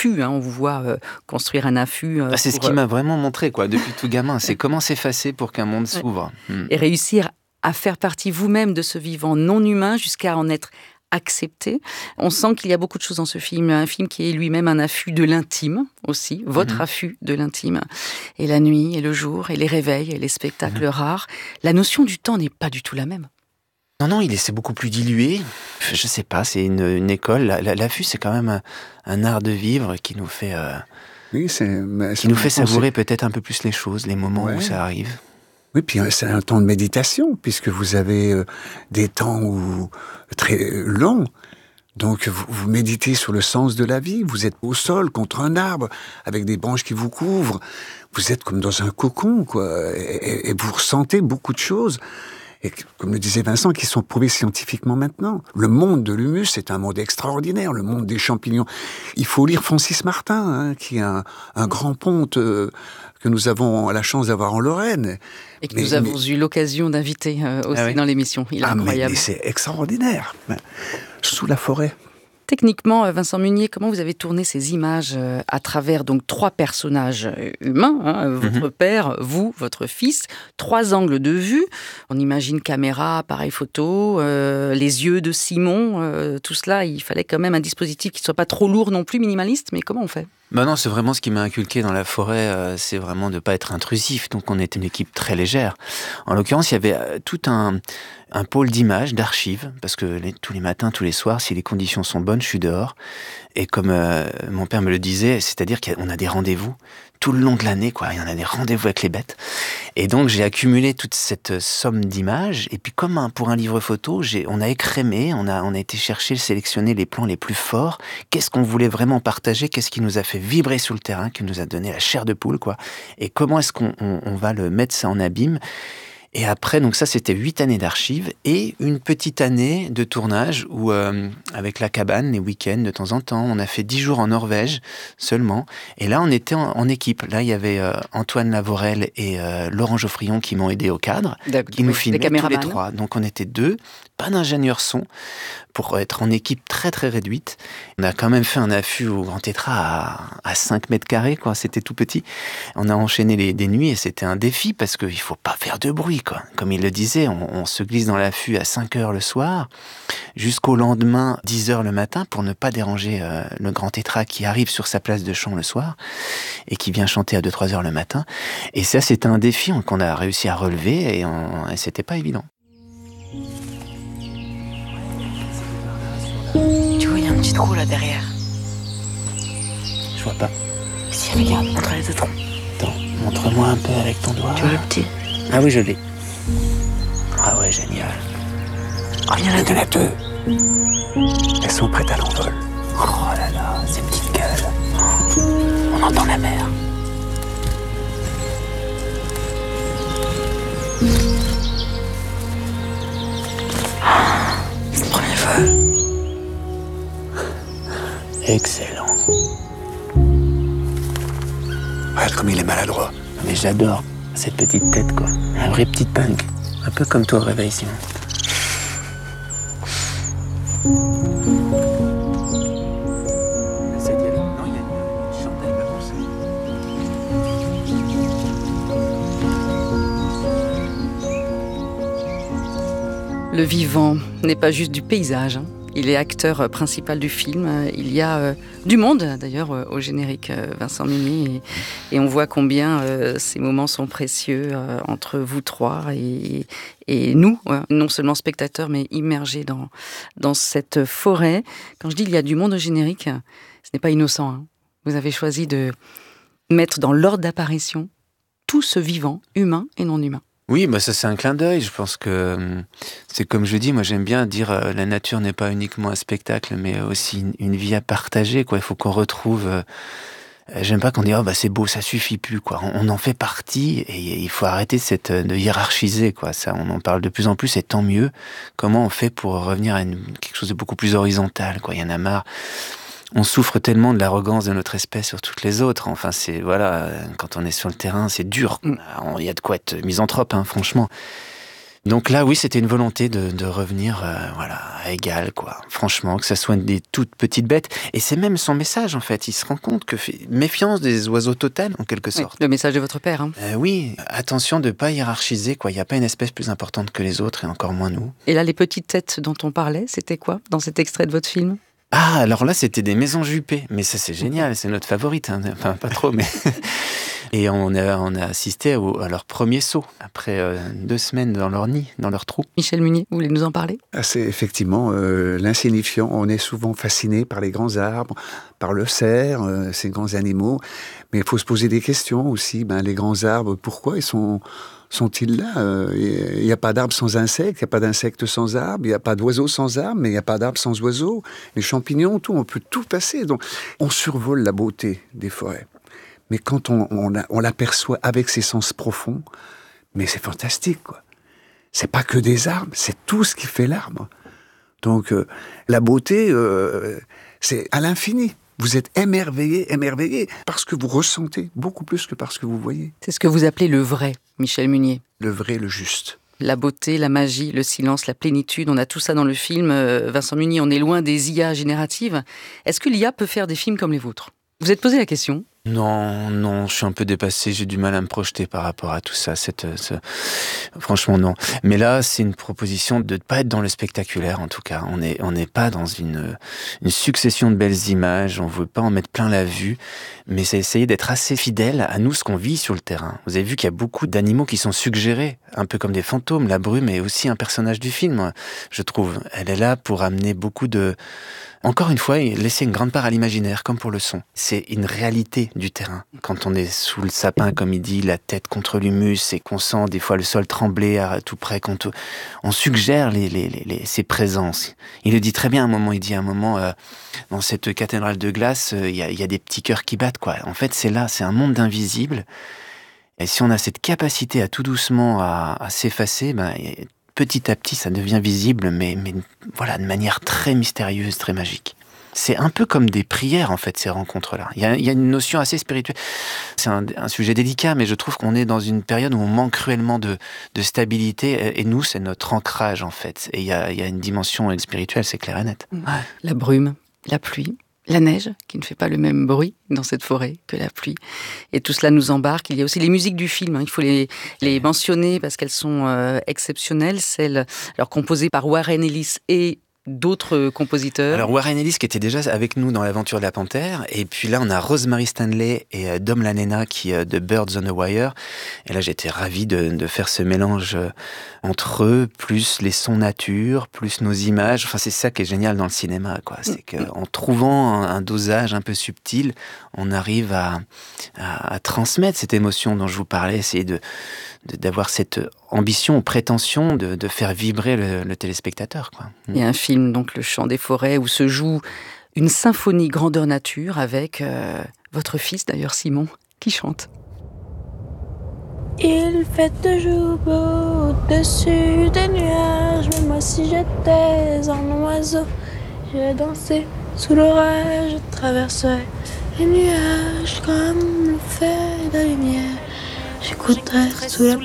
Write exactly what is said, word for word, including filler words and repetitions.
affût. Hein. On vous voit euh, construire un affût. Euh, ah, c'est pour, ce qui m'a vraiment montré, quoi, depuis tout gamin. C'est comment s'effacer pour qu'un monde s'ouvre. Hmm. Et réussir à faire partie vous-même de ce vivant non humain jusqu'à en être accepté. On sent qu'il y a beaucoup de choses dans ce film. Un film qui est lui-même un affût de l'intime aussi, votre mmh. affût de l'intime. Et la nuit, et le jour, et les réveils, et les spectacles mmh. rares. La notion du temps n'est pas du tout la même. Non, non, il est, c'est beaucoup plus dilué. Je sais pas, c'est une, une école. La, la, l'affût, c'est quand même un, un art de vivre qui nous fait, euh, oui, c'est, mais qui nous fait savourer c'est... peut-être un peu plus les choses, les moments ouais. où ça arrive. Oui, puis c'est un temps de méditation, puisque vous avez euh, des temps où, très longs. Donc, vous, vous méditez sur le sens de la vie. Vous êtes au sol, contre un arbre, avec des branches qui vous couvrent. Vous êtes comme dans un cocon, quoi. Et, et, et vous ressentez beaucoup de choses. Et comme le disait Vincent, qui sont prouvées scientifiquement maintenant. Le monde de l'humus, c'est un monde extraordinaire, le monde des champignons. Il faut lire Francis Martin, hein, qui est un, un grand ponte euh, que nous avons la chance d'avoir en Lorraine. Et que mais, nous avons mais... eu l'occasion d'inviter euh, aussi ah oui. dans l'émission. Il est ah, incroyable. Mais, mais c'est extraordinaire. Sous la forêt. Techniquement, Vincent Munier, comment vous avez tourné ces images à travers donc trois personnages humains, hein, votre mm-hmm. père, vous, votre fils, trois angles de vue. On imagine caméra, appareil photo, euh, les yeux de Simon, euh, tout cela. Il fallait quand même un dispositif qui ne soit pas trop lourd non plus, minimaliste. Mais comment on fait ? Ben non, c'est vraiment ce qui m'a inculqué dans la forêt, euh, c'est vraiment de ne pas être intrusif. Donc on était une équipe très légère. En l'occurrence, il y avait euh, tout un, un pôle d'images, d'archives, parce que les, tous les matins, tous les soirs, si les conditions sont bonnes, je suis dehors. Et comme euh, mon père me le disait, c'est-à-dire qu'on a des rendez-vous tout le long de l'année, quoi. Il y en a des rendez-vous avec les bêtes. Et donc, j'ai accumulé toute cette somme d'images. Et puis, comme un, pour un livre photo, j'ai, on a écrémé, on a, on a été chercher, sélectionner les plans les plus forts. Qu'est-ce qu'on voulait vraiment partager ? Qu'est-ce qui nous a fait vibrer sur le terrain, qui nous a donné la chair de poule, quoi ? Et comment est-ce qu'on on, on va le mettre ça en abîme ? Et après, donc ça, c'était huit années d'archives et une petite année de tournage où, euh, avec la cabane, les week-ends, de temps en temps, on a fait dix jours en Norvège seulement. Et là, on était en, en équipe. Là, il y avait euh, Antoine Lavorel et euh, Laurent Geoffrion qui m'ont aidé au cadre, D'accord, qui oui, nous filmaient tous les trois. Donc, on était deux, pas d'ingénieur son, pour être en équipe très, très réduite. On a quand même fait un affût au Grand Tétras à, à cinq mètres carrés, quoi. C'était tout petit. On a enchaîné les, des nuits et c'était un défi parce qu'il faut pas faire de bruit, quoi. Comme il le disait, on, on se glisse dans l'affût à cinq heures le soir jusqu'au lendemain dix heures le matin pour ne pas déranger euh, le Grand Tétras qui arrive sur sa place de chant le soir et qui vient chanter à deux trois heures le matin. Et ça, c'était un défi qu'on a réussi à relever et, on, et c'était pas évident. Tu vois, il y a un petit trou là derrière. Je vois pas. Si, regarde, entre les deux troncs. Attends, montre-moi un peu avec ton doigt. Tu vois le petit ? Ah oui, je l'ai. Ah ouais, génial. Oh, il y en a deux. Il y en a deux. Elles sont prêtes à l'envol. Oh là là, ces petites gueules. Oh, on entend la mer. C'est le premier vol. Excellent. Regarde comme il est maladroit. Mais j'adore cette petite tête, quoi. Un vrai petit punk. Un peu comme toi au réveil, Simon. Le vivant n'est pas juste du paysage, hein. Il est acteur principal du film. Il y a euh, du monde, d'ailleurs, euh, au générique, euh, Vincent Munier. Et, et on voit combien euh, ces moments sont précieux euh, entre vous trois et, et nous, ouais, non seulement spectateurs, mais immergés dans, dans cette forêt. Quand je dis il y a du monde au générique, ce n'est pas innocent, hein. Vous avez choisi de mettre dans l'ordre d'apparition tout ce vivant, humain et non humain. Oui, bah ça c'est un clin d'œil. Je pense que c'est comme je dis, moi j'aime bien dire euh, la nature n'est pas uniquement un spectacle, mais aussi une, une vie à partager, quoi. Il faut qu'on retrouve. Euh, j'aime pas qu'on dise oh bah c'est beau, ça suffit plus, quoi. On, on en fait partie et il faut arrêter cette de hiérarchiser, quoi. Ça, on en parle de plus en plus et tant mieux. Comment on fait pour revenir à une, quelque chose de beaucoup plus horizontal, quoi. Il y en a marre. On souffre tellement de l'arrogance de notre espèce sur toutes les autres. Enfin, c'est, voilà, quand on est sur le terrain, c'est dur. Il y a de quoi être misanthrope, hein, franchement. Donc là, oui, c'était une volonté de, de revenir euh, voilà, à égal, quoi. Franchement, que ça soit des toutes petites bêtes. Et c'est même son message, en fait. Il se rend compte que fait méfiance des oiseaux totales, en quelque sorte. Oui, le message de votre père. Hein. Euh, oui, attention de ne pas hiérarchiser, quoi. Il n'y a pas une espèce plus importante que les autres, et encore moins nous. Et là, les petites têtes dont on parlait, c'était quoi dans cet extrait de votre film ? Ah, alors là, c'était des maisons juppées. Mais ça, c'est génial, c'est notre favorite. Hein. Enfin, pas trop, mais... Et on a, on a assisté au, à leur premier saut, après euh, deux semaines dans leur nid, dans leur trou. Michel Munier, vous voulez nous en parler ? Ah, c'est effectivement euh, l'insignifiant. On est souvent fasciné par les grands arbres, par le cerf, euh, ces grands animaux. Mais il faut se poser des questions aussi. Ben, les grands arbres, pourquoi ils sont... sont-ils là ? Il n'y a pas d'arbre sans insectes, il n'y a pas d'insectes sans arbres, il n'y a pas d'oiseaux sans arbres, mais il n'y a pas d'arbres sans oiseaux. Les champignons, tout, on peut tout passer. Donc, on survole la beauté des forêts. Mais quand on, on, on l'aperçoit avec ses sens profonds, mais c'est fantastique, quoi. C'est pas que des arbres, c'est tout ce qui fait l'arbre. Donc, euh, la beauté, euh, c'est à l'infini. Vous êtes émerveillé, émerveillé, parce que vous ressentez beaucoup plus que parce que vous voyez. C'est ce que vous appelez le vrai, Michel Munier. Le vrai, le juste. La beauté, la magie, le silence, la plénitude, on a tout ça dans le film. Euh, Vincent Munier, on est loin des I A génératives. Est-ce que l'I A peut faire des films comme les vôtres ? Vous vous êtes posé la question ? Non, non, je suis un peu dépassé, j'ai du mal à me projeter par rapport à tout ça. Cette, ce... Franchement, non. Mais là, c'est une proposition de ne pas être dans le spectaculaire, en tout cas. On n'est on n'est pas dans une, une succession de belles images, on ne veut pas en mettre plein la vue, mais c'est essayer d'être assez fidèle à nous, ce qu'on vit sur le terrain. Vous avez vu qu'il y a beaucoup d'animaux qui sont suggérés, un peu comme des fantômes. La brume est aussi un personnage du film, je trouve. Elle est là pour amener beaucoup de... Encore une fois, laisser une grande part à l'imaginaire, comme pour le son. C'est une réalité du terrain. Quand on est sous le sapin, comme il dit, la tête contre l'humus, et qu'on sent des fois le sol trembler à tout près, quand on suggère les, les, les, les, ces présences. Il le dit très bien à un moment, il dit à un moment, euh, dans cette cathédrale de glace, il euh, y, a, y a des petits cœurs qui battent, quoi. En fait, c'est là, c'est un monde d'invisible. Et si on a cette capacité à tout doucement à, à s'effacer, ben, petit à petit, ça devient visible, mais, mais voilà, de manière très mystérieuse, très magique. C'est un peu comme des prières, en fait, ces rencontres-là. Il y a, il y a une notion assez spirituelle. C'est un, un sujet délicat, mais je trouve qu'on est dans une période où on manque cruellement de, de stabilité. Et nous, c'est notre ancrage, en fait. Et il y a, il y a une dimension spirituelle, c'est clair et net. Ouais. La brume, la pluie, la neige, qui ne fait pas le même bruit dans cette forêt que la pluie. Et tout cela nous embarque. Il y a aussi les musiques du film, hein. Il faut les, les mentionner parce qu'elles sont euh, exceptionnelles. Celles alors, composées par Warren Ellis et d'autres compositeurs. Alors Warren Ellis qui était déjà avec nous dans l'aventure de la Panthère, et puis là on a Rosemary Stanley et euh, Dom Lanena qui euh, de Birds on a Wire, et là j'étais ravi de, de faire ce mélange euh, entre eux, plus les sons nature, plus nos images. Enfin c'est ça qui est génial dans le cinéma, quoi. C'est qu'en trouvant un, un dosage un peu subtil, on arrive à, à, à transmettre cette émotion dont je vous parlais, essayer de, de d'avoir cette ambition ou prétention de, de faire vibrer le, le téléspectateur, quoi. Il y a un film, donc Le Chant des forêts, où se joue une symphonie grandeur nature avec euh, votre fils, d'ailleurs Simon, qui chante. Il fait toujours beau au-dessus des nuages, mais moi si j'étais un oiseau, j'irais danser sous l'orage, je traverserais les nuages comme le fait de la lumière, j'écouterais sous la